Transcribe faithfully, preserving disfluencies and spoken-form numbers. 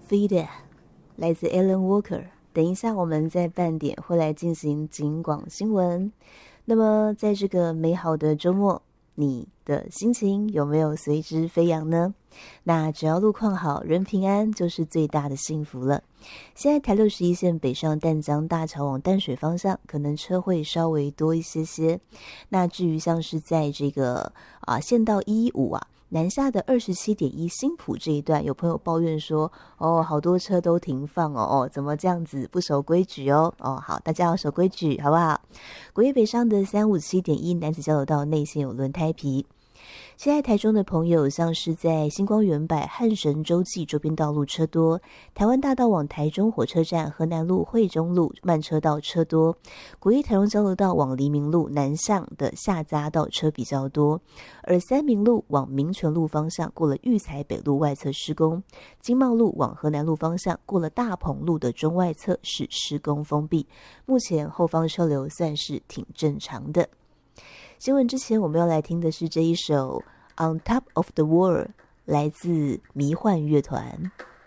Fade 来自 Alan Walker。等一下我们在半点会来进行警广新闻。那么在这个美好的周末，你的心情有没有随之飞扬呢？那只要路况好，人平安就是最大的幸福了。现在台六十一线北上淡江大桥往淡水方向，可能车会稍微多一些些。那至于像是在这个啊县道一一五啊南下的二十七点一新埔这一段，有朋友抱怨说，哦，好多车都停放哦，哦，怎么这样子不守规矩哦？哦，好，大家要守规矩，好不好？国乐北上的三五七点一男子交流道内线有轮胎皮。现在台中的朋友，像是在星光园柏、汉神洲际周边道路车多，台湾大道往台中火车站、河南路、惠中路慢车道车多，国一台中交流道往黎明路南向的下匝道车比较多，而三民路往民权路方向过了育才北路外侧施工，经贸路往河南路方向过了大鹏路的中外侧是施工封闭，目前后方车流算是挺正常的。新闻之前我们要来听的是这一首 On Top of the World， 来自迷幻乐团。